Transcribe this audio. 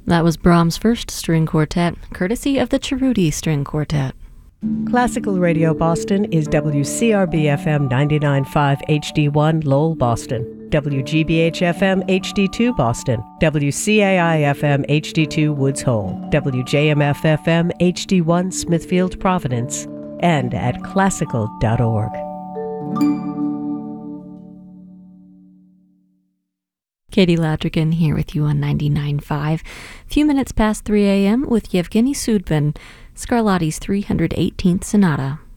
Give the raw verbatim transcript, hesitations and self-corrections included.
That was Brahms' first string quartet, courtesy of the Cerruti String Quartet. Classical Radio Boston is W C R B F M ninety-nine point five H D one Lowell, Boston, W G B H F M H D two Boston, W C A I F M H D two Woods Hole, W J M F F M H D one Smithfield, Providence, and at classical dot org. Katie Ladrigan here with you on ninety-nine point five. Few minutes past three a.m. with Yevgeny Sudbin, Scarlatti's three hundred eighteenth Sonata.